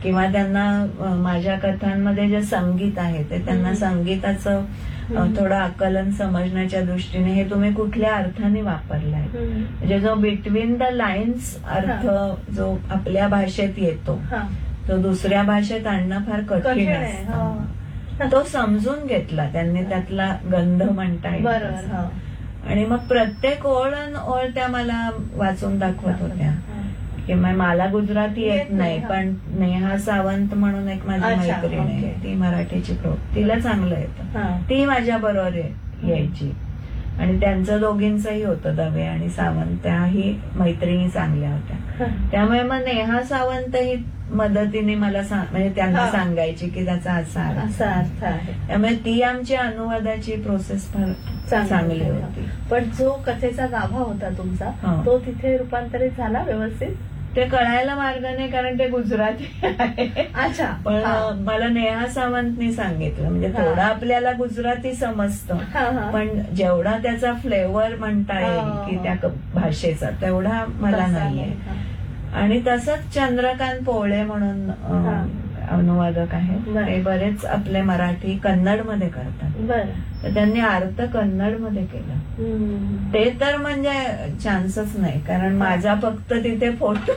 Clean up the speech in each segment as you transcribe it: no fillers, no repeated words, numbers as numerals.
किंवा त्यांना माझ्या कथांमध्ये जे संगीत आहे ते त्यांना संगीताचं थोडं आकलन समजण्याच्या दृष्टीने हे तुम्ही कुठल्या अर्थाने वापरलाय, म्हणजे जो बिटवीन द लाईन्स अर्थ जो आपल्या भाषेत येतो तो दुसऱ्या भाषेत आणणं फार कठीण असतं. तो समजून घेतला त्यांनी, त्यातला गंध म्हणता येईल. आणि मग प्रत्येक ओळ ओळ त्या मला वाचून दाखवत होत्या. किंवा मला गुजराती येत नाही, पण नेहा सावंत म्हणून एक माझी मैत्रीण आहे, ती मराठीची तिला चांगलं येतं, ती माझ्या बरोबर यायची. आणि त्यांचं दोघींचंही होतं, दवे आणि सावंत, त्याही मैत्रिणी चांगल्या होत्या. त्यामुळे मग नेहा सावंत ही मदतीने मला म्हणजे त्यांना सांगायची की त्याचा असा अर्थ आहे. त्यामुळे ती आमची अनुवादाची प्रोसेस फार चांगली होती. पण जो कथेचा गाभा होता तुमचा, तो तिथे रूपांतरित झाला व्यवस्थित? ते कळायला मार्ग नाही, कारण ते गुजराती आहे. अच्छा. पण मला नेहा सावंतनी सांगितलं, म्हणजे थोडं आपल्याला गुजराती समजतं, पण जेवढा त्याचा फ्लेवर म्हणता येईल की त्या भाषेचा तेवढा मला नाहीये. आणि तसंच चंद्रकांत पोळे म्हणून अनुवादक आहेत, ते बरेच आपले मराठी कन्नड मध्ये करतात, तर त्यांनी अर्थ कन्नड मध्ये केला. ते तर म्हणजे चान्सच नाही, कारण माझा फक्त तिथे फोटो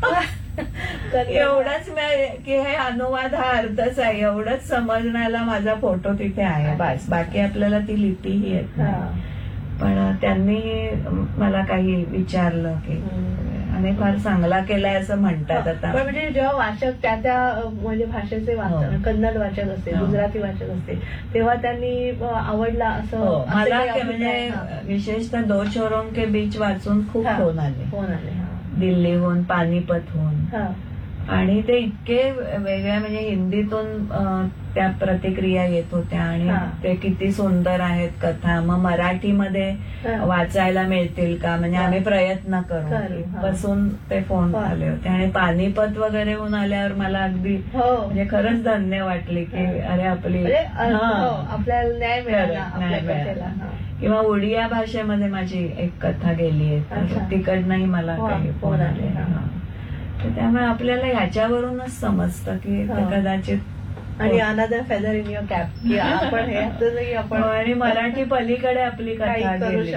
एवढंच की हे अनुवाद हा अर्थच आहे एवढंच समजण्याला माझा फोटो तिथे आहे बस, बाकी आपल्याला ती लिपीही येत नाही. पण त्यांनी मला काही विचारलं की आणि फार चांगला केलाय असं म्हणतात. आता म्हणजे जेव्हा वाचक त्या म्हणजे भाषेचे वाचक, कन्नड वाचक असते, गुजराती वाचक असते, तेव्हा त्यांनी आवडला असं मला, म्हणजे विशेषतः दो शोरों के बीच वाचून खूप फोन आले दिल्लीहून, पानिपतहून. आणि ते इतके वेगळ्या, म्हणजे हिंदीतून त्या प्रतिक्रिया येत होत्या आणि ते किती सुंदर आहेत कथा, मग मराठीमध्ये वाचायला मिळतील का, म्हणजे आम्ही प्रयत्न करू बसून ते फोन आले होते. आणि पानिपत वगैरे होऊन आल्यावर मला अगदी म्हणजे खरंच धन्य वाटले की अरे आपल्याला न्याय मिळाला. किंवा उडिया भाषेमध्ये माझी एक कथा गेली आहे, तिकडनंही मला काही फोन आले. त्यामुळे आपल्याला ह्याच्यावरूनच समजतं की कदाचित. आणि another feather in your cap, की आपण हे आपण आणि मराठी पलीकडे आपली कथा गेली,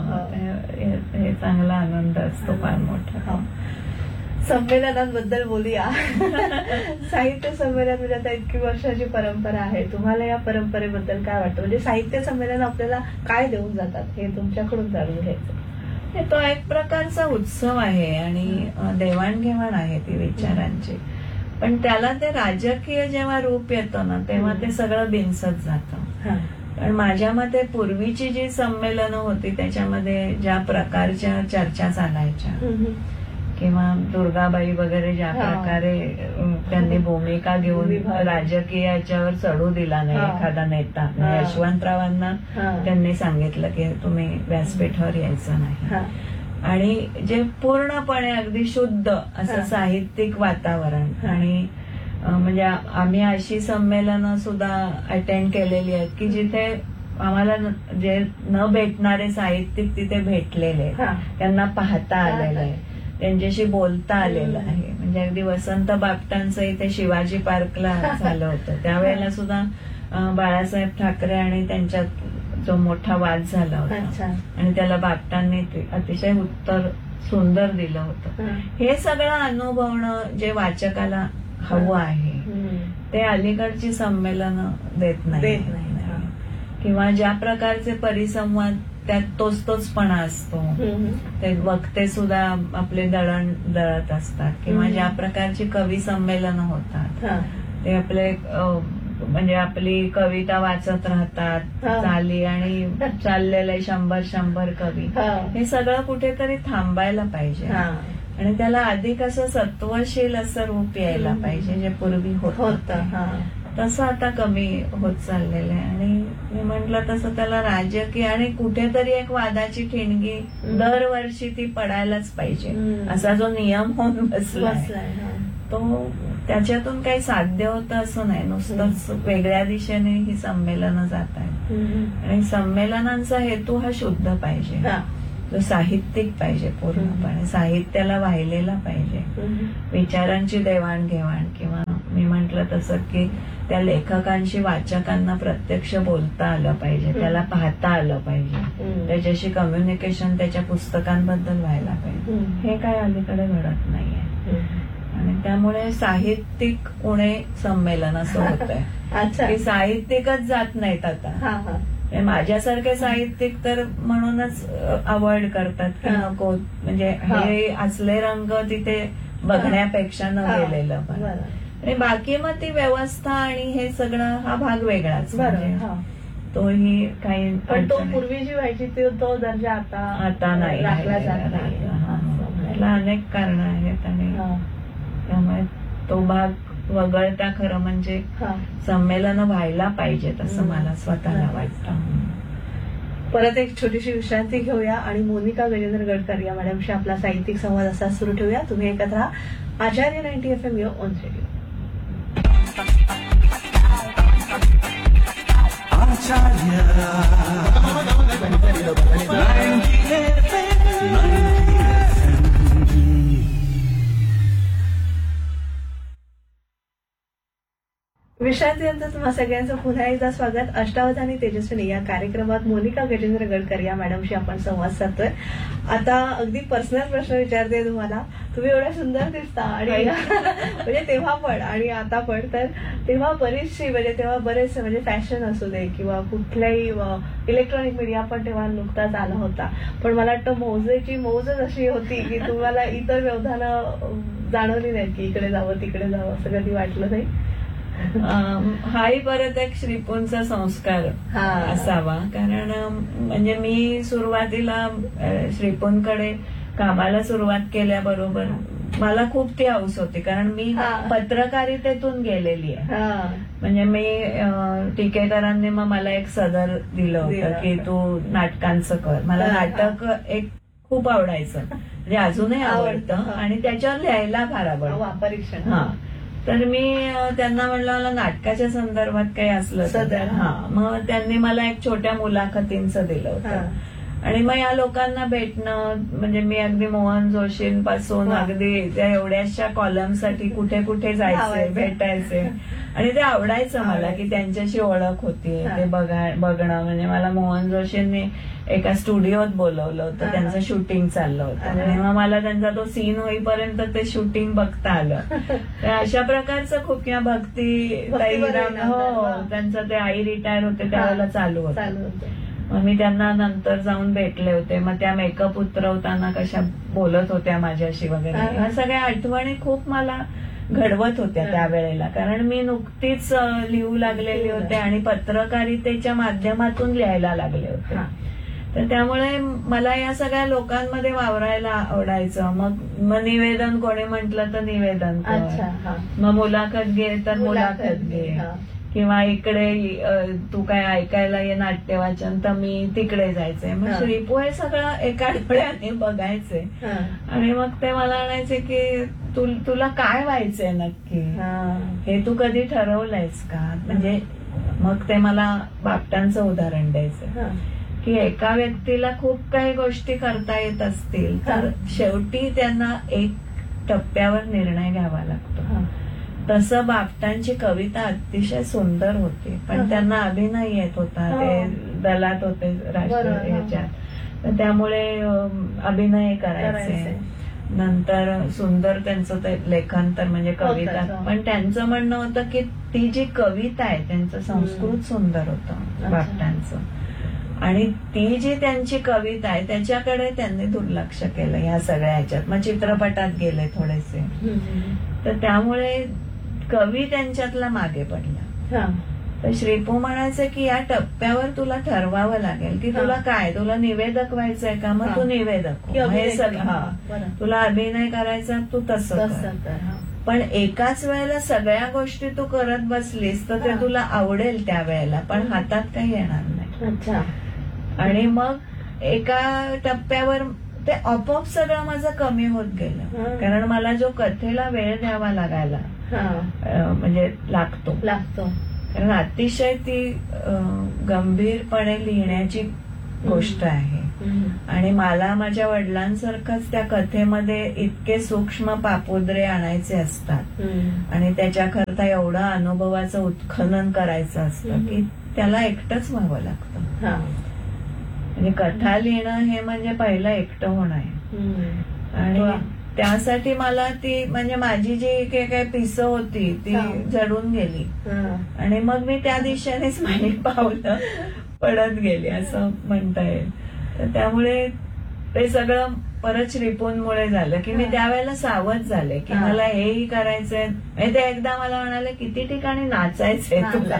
हे चांगला आनंद असतो फार मोठा. संमेलनांबद्दल बोलूया. साहित्य संमेलन म्हणजे आता इतकी वर्षाची परंपरा आहे, तुम्हाला या परंपरेबद्दल काय वाटतं? म्हणजे साहित्य संमेलन आपल्याला काय देऊन जातात हे तुमच्याकडून जाणून घ्यायचं. तो एक प्रकारचा उत्सव आहे आणि देवाणघेवाण आहे ती विचारांची, पण त्याला ते राजकीय जेव्हा रूप येतं ना तेव्हा ते सगळं बिनसत जातं. पण माझ्या मते पूर्वीची जी संमेलनं होती त्याच्यामध्ये ज्या प्रकारच्या चर्चा चालायच्या, किंवा दुर्गाबाई वगैरे ज्या प्रकारे त्यांनी भूमिका घेऊन राजकीय याच्यावर चढू दिला नाही एखादा नेता. यशवंतरावांना त्यांनी सांगितलं की तुम्ही व्यासपीठावर यायचं नाही. आणि जे पूर्णपणे अगदी शुद्ध असं साहित्यिक वातावरण. आणि म्हणजे आम्ही अशी संमेलनं सुद्धा अटेंड केलेली आहेत की जिथे आम्हाला जे न भेटणारे साहित्यिक तिथे भेटलेले, त्यांना पाहता आलेलं आहे, त्यांच्याशी बोलता आलेलं आहे. म्हणजे अगदी वसंत बापटांचं इथे शिवाजी पार्कला झालं होतं, त्यावेळेला सुद्धा बाळासाहेब ठाकरे आणि त्यांच्यात जो मोठा वाद झाला होता आणि त्याला बापटांनी अतिशय उत्तर सुंदर दिलं होतं. हे सगळं अनुभवणं जे वाचकाला हवं आहे ते अलीकडची संमेलनं देत नाही. किंवा ज्या प्रकारचे परिसंवाद त्यात तोचपणा असतो, ते वक्ते सुद्धा आपले दळण दळत असतात, किंवा ज्या प्रकारची कवी संमेलनं होतात ते आपले म्हणजे आपली कविता वाचत राहतात, चाली आणि चाललेले 100 कवी, हे सगळं कुठेतरी थांबायला पाहिजे आणि त्याला अधिक असं सत्वशील असं रूप यायला पाहिजे जे पूर्वी होतं. तसं आता कमी होत चाललेलं आहे. आणि मी म्हंटल तसं त्याला राजकीय आणि कुठेतरी एक वादाची ठिणगी दरवर्षी ती पडायलाच पाहिजे असा जो नियम होऊन बसलाय तो त्याच्यातून काही साध्य होतं असं नाही. नुसतंच वेगळ्या दिशेने ही संमेलनं जात आहेत आणि संमेलनांचा हेतू हा शुद्ध पाहिजे, जो साहित्यिक पाहिजे, पूर्णपणे साहित्याला वाहिलेला पाहिजे, विचारांची देवाणघेवाण किंवा म्हटलं तसं की त्या लेखकांशी वाचकांना प्रत्यक्ष बोलता आलं पाहिजे, त्याला पाहता आलं पाहिजे, त्याच्याशी कम्युनिकेशन त्याच्या पुस्तकांबद्दल व्हायला पाहिजे. हे काय अलीकडे घडत नाहीये. आणि त्यामुळे साहित्यिक पुणे संमेलन असं होतंय. अच्छा. की साहित्यिकच जात नाहीत आता. माझ्यासारखे साहित्यिक तर म्हणूनच अवॉइड करतात की नको, म्हणजे हे असले रंग तिथे बघण्यापेक्षा न गेलेलं. पण आणि बाकी मग ती व्यवस्था आणि हे सगळं हा भाग वेगळाच. तोही काही, पण तो पूर्वी जी व्हायची तो दर्जा आता नाही राखला जात नाही. त्याला अनेक कारण आहेत आणि त्यामुळे तो भाग वगळता खरं म्हणजे संमेलन व्हायला पाहिजेत असं मला स्वतःला वाटतं. परत एक छोटीशी विश्रांती घेऊया आणि मोनिका गजेंद्र गडकर या मॅडमशी आपला साहित्यिक संवाद असा सुरू ठेवूया. तुम्ही ऐकत राहा आचार्य 90 FM युअर ओन रेडिओ. विश्रांतीनंतर तुम्हा सगळ्यांचं पुन्हा एकदा स्वागत. अष्टावधानी तेजस्विनी या कार्यक्रमात मोनिका गजेंद्र गडकर या मॅडमशी आपण संवाद साधतोय. आता अगदी पर्सनल प्रश्न विचारते तुम्हाला. तुम्ही एवढ्या सुंदर दिसता आणि म्हणजे तेव्हा पण आणि आता पण, तर तेव्हा बरीचशी म्हणजे तेव्हा बरेचसे म्हणजे फॅशन असू दे किंवा कुठल्याही इलेक्ट्रॉनिक मीडिया पण तेव्हा नुकताच आला होता. पण मला वाटतं मौजेची मौजच अशी होती की तुम्हाला इतर व्यवधानं जाणवली नाही की इकडे जावं तिकडे जावं असं कधी वाटलं नाही? हाही परत एक श्रीपूंचा संस्कार असावा. कारण म्हणजे मी सुरुवातीला श्रीपूंकडे कामाला सुरुवात केल्याबरोबर मला खूप ती हौस होती, कारण मी पत्रकारितेतून गेलेली आहे. म्हणजे मी टिकेकरांनी मग मला एक सदर दिलं होतं की तू नाटकांचं कर. मला नाटक एक खूप आवडायचं, म्हणजे अजूनही आवडतं आणि त्याच्यावर लिहायला फार आवडतं. परीक्षण. तर मी त्यांना म्हणलं मला नाटकाच्या संदर्भात काही असलं तर. मग त्यांनी मला एक छोट्या मुलाखतींचं दिलं होतं. आणि मग या लोकांना भेटणं म्हणजे मी अगदी मोहन जोशींपासून अगदी त्या एवढ्याशा कॉलमसाठी कुठे कुठे जायचे, भेटायचे आणि ते आवडायचं मला की त्यांच्याशी ओळख होती ते बघणं. म्हणजे मला मोहन जोशींनी एका स्टुडिओत बोलवलं होतं, त्यांचं शूटिंग चाललं होतं आणि मग मला त्यांचा तो सीन होईपर्यंत ते शूटिंग बघता आलं. तर अशा प्रकारचं खूप, किंवा भक्ती त्यांचं ते आई रिटायर होते त्यावेळेला चालू होतं. मग मी त्यांना नंतर जाऊन भेटले होते. मग त्या मेकअप उतरवताना कशा बोलत होत्या माझ्याशी वगैरे, ह्या सगळ्या आठवणी खूप मला घडवत होत्या त्यावेळेला. कारण मी नुकतीच लिहू लागलेली होते आणि पत्रकारितेच्या माध्यमातून लिहायला लागले होते. तर त्यामुळे मला या सगळ्या लोकांमध्ये वावरायला आवडायचं. मग निवेदन कोणी म्हटलं तर निवेदन कर, मग मुलाखत घे तर मुलाखत घे, किंवा इकडे तू काय ऐकायला ये नाट्य वाचन तर मी तिकडे जायचंय. मग श्रीपू हे सगळं एका डोळ्याने बघायचे आणि मग ते मला म्हणायचे की तुला काय व्हायचंय नक्की, हे तू कधी ठरवलंयस का? म्हणजे मग ते मला बापटांचं उदाहरण द्यायचं की एका व्यक्तीला खूप काही गोष्टी करता येत असतील तर शेवटी त्यांना एक टप्प्यावर निर्णय घ्यावा लागतो. तसं बापटांची कविता अतिशय सुंदर होती, पण त्यांना अभिनय येत होता, ते दलात होते राष्ट्रीय ह्याच्यात, तर त्यामुळे अभिनय करायचे. नंतर सुंदर त्यांचं ते लेखन तर म्हणजे कविता, पण त्यांचं म्हणणं होतं की ती जी कविता आहे त्यांचं संस्कृत सुंदर होतं बापटांचं, आणि ती जी त्यांची कविता आहे त्याच्याकडे त्यांनी दुर्लक्ष केलं ह्या सगळ्या ह्याच्यात. मग चित्रपटात गेले थोडेसे, तर त्यामुळे कवी त्यांच्यातला मागे पडला. तर श्रीपू म्हणायचे की या टप्प्यावर तुला ठरवावं लागेल की तुला काय, तुला निवेदक व्हायचंय का, मग तू निवेदक, हे सगळं तुला अभिनय करायचा तू तसं कर. पण एकाच वेळेला सगळ्या गोष्टी तू करत बसलीस तर ते तुला आवडेल त्यावेळेला, पण हातात काही येणार नाही. आणि मग एका टप्प्यावर ते आपोआप सगळं माझं कमी होत गेलं, कारण मला जो कथेला वेळ द्यावा लागायला म्हणजे लागतो, कारण अतिशय ती गंभीरपणे लिहिण्याची गोष्ट आहे. आणि मला माझ्या वडिलांसारखंच त्या कथेमध्ये इतके सूक्ष्म पापुद्रे आणायचे असतात आणि त्याच्याकरता एवढं अनुभवाचं उत्खनन करायचं असतं की त्याला एकटंच व्हावं लागतं. म्हणजे कथा लिहिणं हे म्हणजे पहिलं एकटं होणं आहे. आणि त्यासाठी मला ती म्हणजे माझी जी काही पिसं होती ती जडून गेली आणि मग मी त्या दिशेनेच माझी पावलं पडत गेली असं म्हणता येईल. तर त्यामुळे ते सगळं परत श्रीपूनमुळे झालं की मी त्यावेळेला सावध झाले की मला हेही करायचंय. ते एकदा मला म्हणाले किती ठिकाणी नाचायचंय तुला,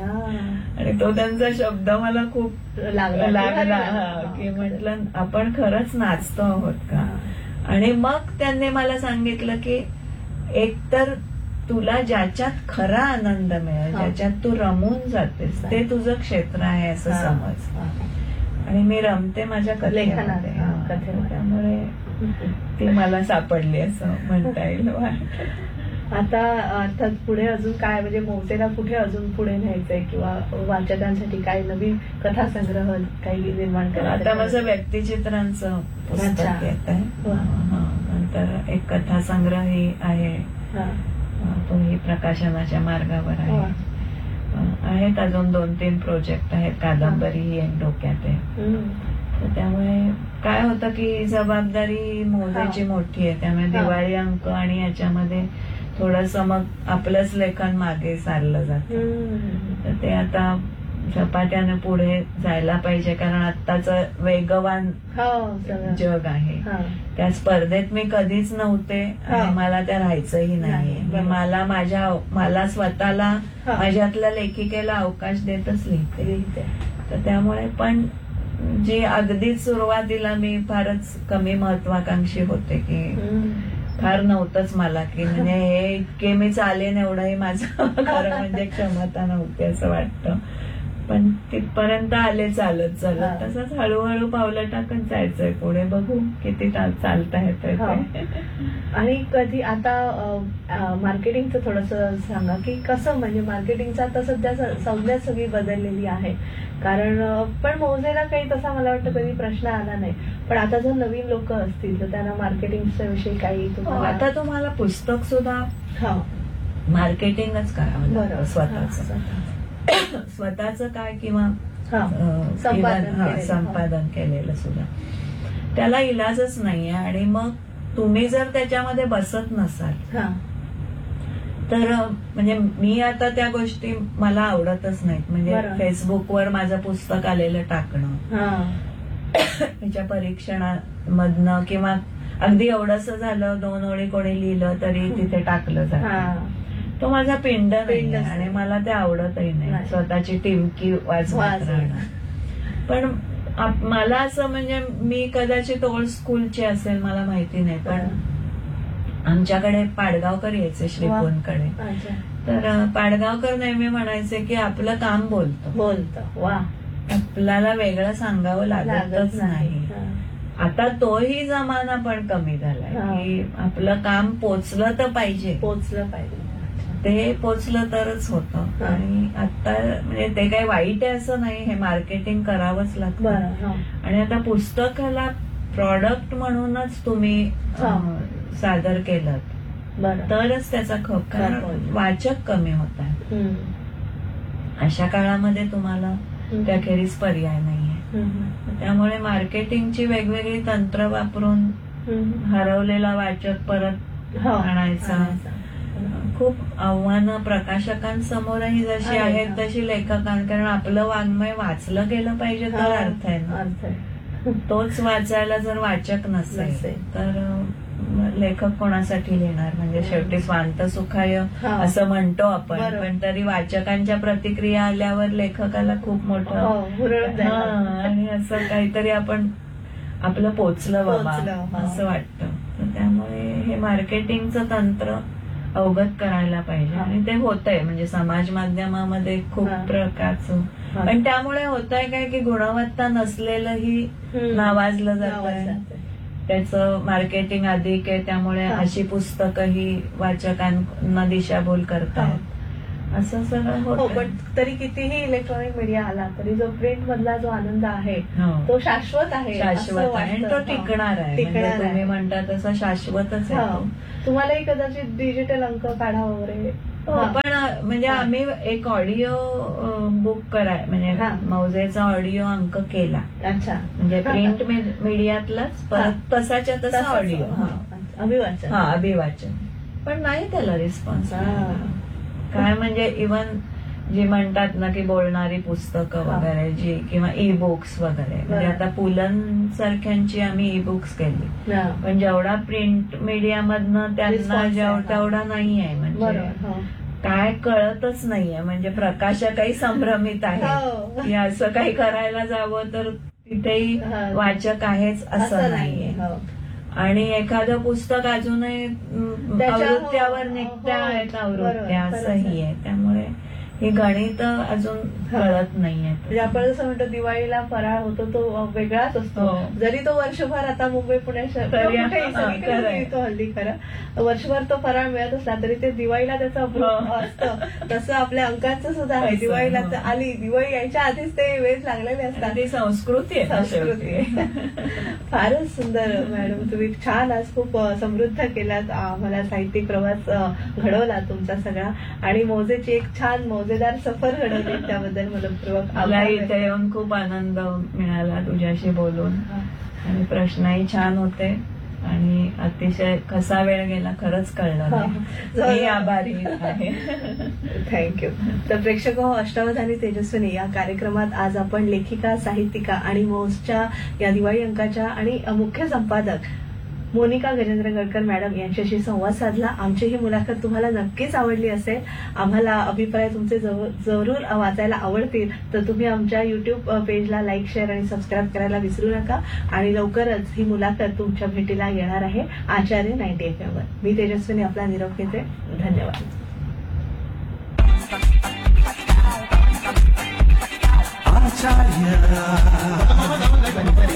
आणि तो त्यांचा शब्द मला खूप लागला की म्हटलं आपण खरंच नाचतो आहोत का. आणि मग त्यांनी मला सांगितलं की एकतर तुला ज्याच्यात खरा आनंद मिळेल, ज्याच्यात तू रमून जातेस ते तुझं क्षेत्र आहे असं समज. आणि मी रमते माझ्या कथेमध्ये, त्यामुळे ती मला सापडली असं म्हणता येईल. आता अर्थात पुढे अजून काय म्हणजे मौजेला कुठे अजून पुढे न्यायचंय किंवा वाचकांसाठी काही नवीन कथासंग्रह काही निर्माण करायचं? आता माझं व्यक्तिचित्रांचं पुस्तक येत आहे. नंतर एक कथासंग्रही आहे, तोही प्रकाशनाच्या मार्गावर आहे. आहेत अजून 2-3 प्रोजेक्ट आहेत. कादंबरी ही एक डोक्यात आहे. तर त्यामुळे काय होतं की जबाबदारी मौजेची मोठी आहे. त्यामुळे दिवाळी अंक आणि याच्यामध्ये थोडस मग आपलंच लेखन मागे सारलं जातं. तर ते आता झपाट्याने पुढे जायला पाहिजे, कारण आत्ताच वेगवान जग आहे. त्या स्पर्धेत मी कधीच नव्हते आणि मला त्या राहायचंही नाही. मला स्वतःला माझ्यातल्या लेखिकेला अवकाश देतच लिहिते. तर त्यामुळे पण जी अगदी सुरुवातीला मी फारच कमी महत्वाकांक्षी होते की फार नव्हतंच मला की म्हणजे हे इतके मी चालेन एवढंही माझं खरं म्हणजे क्षमता नव्हती असं वाटतं. पण तिथपर्यंत आले चालत चालत. तसंच हळूहळू पावलं टाकत जायचंय पुढे, बघू किती चालता येतंय. आणि कधी आता मार्केटिंगचं थोडस सांगा की कसं म्हणजे मार्केटिंगचं आता सध्या संज्ञा सगळी बदललेली आहे. कारण पण मौजेला काही तसा मला वाटतं कधी प्रश्न आला नाही. पण आता जर नवीन लोक असतील तर त्यांना मार्केटिंगच्या विषयी काही तुम्हाला आता तुम्हाला पुस्तक सुद्धा मार्केटिंगच करावं लागतं स्वतःच काय किंवा संपादन केलेलं सुद्धा. त्याला इलाजच नाहीये. आणि मग तुम्ही जर त्याच्यामध्ये बसत नसाल तर म्हणजे मी आता त्या गोष्टी मला आवडतच नाहीत. म्हणजे फेसबुकवर माझं पुस्तक आलेलं टाकणं, त्याच्या परीक्षणामधनं किंवा अगदी एवढंस झालं 2 ओळी कोणी लिहिलं तरी तिथे टाकलं जातं. तो माझा पिंड नाही आणि मला ते आवडतही नाही स्वतःची टिमकी वाजवत राहणं. पण मला असं म्हणजे मी कदाचित ओल्ड स्कूलची असेल मला माहिती नाही, पण आमच्याकडे पाडगावकर यायचे श्रीपूनकडे. तर पाडगावकर नेहमी म्हणायचे की आपलं काम बोलतं, आपल्याला वेगळं सांगावं लागतच नाही. आता तोही जमाना पण कमी झालाय की आपलं काम पोचलं पाहिजे. ते पोचलं तरच होतं. आणि आता म्हणजे ते काही वाईट आहे असं नाही, हे मार्केटिंग करावंच लागतं. आणि आता पुस्तकाला प्रॉडक्ट म्हणूनच तुम्ही सादर केलं तरच त्याचा खप, कारण वाचक कमी होत आहे. अशा काळामध्ये तुम्हाला त्याखेरीज पर्याय नाहीये. त्यामुळे मार्केटिंगची वेगवेगळी तंत्र वापरून हरवलेला वाचक परत आणायचा. खूप आव्हानं प्रकाशकांसमोरही जशी आहेत तशी लेखकां, कारण आपलं वाङ्मय वाचलं गेलं पाहिजे तर अर्थ आहे ना. तोच वाचायला जर वाचक नसेल तर लेखक कोणासाठी लिहिणार. म्हणजे शेवटी स्वांत सुखाय असं म्हणतो आपण, पण तरी वाचकांच्या प्रतिक्रिया आल्यावर लेखकाला खूप मोठं आणि असं काहीतरी आपण आपलं पोचलं बाबा असं वाटतं. तर त्यामुळे हे मार्केटिंगचं तंत्र अवगत करायला पाहिजे. आणि ते होतंय म्हणजे समाज माध्यमामध्ये खूप प्रकारचं. पण त्यामुळे होतंय काय की गुणवत्ता नसलेलंही नावाजलं जातंय, त्याचं मार्केटिंग अधिक आहे. त्यामुळे अशी पुस्तकंही वाचकांना दिशाभूल करतायत. असं सगळं हो, होतं. पण तरी कितीही इलेक्ट्रॉनिक मीडिया आला तरी जो प्रिंट मधला जो आनंद आहे हो. तो शाश्वत आहे, असं शाश्वत आहे आणि वाटतं. तो टिकणार आहे. टिकणार म्हणजे तुम्ही आहे. म्हणता तसा शाश्वतच आहे हो. तो. तुम्हालाही कदाचित डिजिटल अंक काढा वगैरे. हो, हा. पण म्हणजे हा. आम्ही एक ऑडिओ बुक कराय म्हणजे हा. मौजेचा ऑडिओ अंक केला. अच्छा. म्हणजे प्रिंट मीडियातलाच परत तसाच्या तसा तसंच, ऑडिओ. हा. अभिवाचन. हा, अभिवाचन. पण नाही त्याला रिस्पॉन्स. हा. काय म्हणजे इवन जी म्हणतात ना की बोलणारी पुस्तकं हा. वगैरे जी किंवा ई बुक्स वगैरे म्हणजे बरं. आता पुलन सारख्यांची आम्ही ई बुक्स केली, हा. पण जेवढा प्रिंट मीडिया मधनं त्यांना Response आहे, हा. तेवढा नाही आहे. म्हणजे बरोबर. हो. काय कळतच नाहीये. म्हणजे प्रकाशकही संभ्रमित आहे हो. की असं काही करायला जावं तर तिथेही हा. वाचक आहेच असं नाहीये. हो. आणि एखादं पुस्तक अजूनही त्याच्या- आवृत्त्यावर हो, निघत्या हो, आहेत बरोबर, आवृत्त्या खरंच असंही आहे. आहे. त्यामुळे हे गणित अजून कळत नाहीये. म्हणजे आपण जसं म्हणतो दिवाळीला फराळ होतो तो वेगळाच असतो. हो. जरी तो वर्षभर आता मुंबई पुणे तरी सगळीकडे खरंय. मिळतो हल्ली. खरं वर्षभर तो फराळ मिळत असला तरी ते दिवाळीला त्याचं अप्रूप असतं. तसं आपल्या अंकाचं सुद्धा आहे. असं, दिवाळीला हो. तर आली, दिवाळी यायच्या आधीच ते वेळ लागलेले असतात. ती संस्कृती आहे ना संस्कृती. शेवटी. फारच सुंदर मॅडम, तुम्ही छान आज खूप समृद्ध केलात आम्हाला, साहित्यिक प्रवास घडवला तुमचा सगळा आणि मौजेची एक छान मौजेदार सफर घडवली. त्याबद्दल मनपूर्वक मला आभार. इथे येऊन खूप आनंद मिळाला तुझ्याशी बोलून आणि प्रश्नही छान होते आणि अतिशय कसा वेळ गेला खरंच कळलं नाही. मी आभारी आहे. थँक्यू. तर प्रेक्षक हो, अष्टावधानी तेजस्विनी या कार्यक्रमात आज आपण लेखिका, साहित्यिका आणि मौजच्या या दिवाळी अंकाच्या आणि मुख्य संपादक मोनिका गजेंद्र गडकर मॅडम यांच्याशी संवाद साधला. आमची ही मुलाखत तुम्हाला नक्कीच आवडली असेल. आम्हाला अभिप्राय तुमचे जरूर वाचायला आवडतील तर तुम्ही आमच्या युट्यूब पेजला लाईक, शेअर आणि सबस्क्राईब करायला विसरू नका. आणि लवकरच ही मुलाखत तुमच्या भेटीला येणार आहे आचार्य 90 FM वर. मी तेजस्विनी आपला निरोप घेते. धन्यवाद. आचार्य